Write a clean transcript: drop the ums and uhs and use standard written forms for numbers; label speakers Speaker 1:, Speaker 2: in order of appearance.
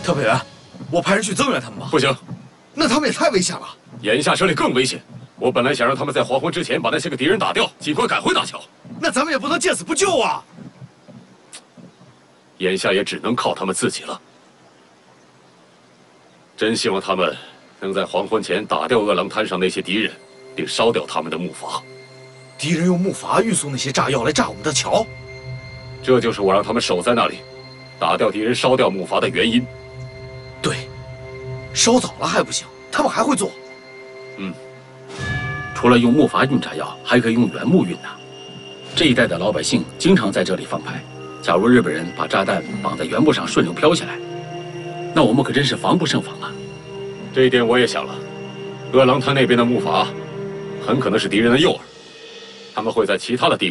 Speaker 1: 特派员，我派人去增援他们吧。
Speaker 2: 不行，
Speaker 1: 那他们也太危险了。
Speaker 2: 眼下这里更危险。我本来想让他们在黄昏之前把那些个敌人打掉，尽快赶回大桥。
Speaker 1: 那咱们也不能见死不救啊！
Speaker 2: 眼下也只能靠他们自己了。真希望他们能在黄昏前打掉饿狼滩上那些敌人，并烧掉他们的木筏。
Speaker 1: 敌人用木筏运送那些炸药来炸我们的桥，
Speaker 2: 这就是我让他们守在那里，打掉敌人、烧掉木筏的原因。
Speaker 1: 对，烧早了还不行，他们还会做。
Speaker 3: 除了用木筏运炸药，还可以用原木运呢。这一带的老百姓经常在这里放牌。假如日本人把炸弹绑在原木上顺流飘下来，那我们可真是防不胜防啊！
Speaker 2: 这一点我也想了。饿狼滩那边的木筏，很可能是敌人的诱饵，他们会在其他的地方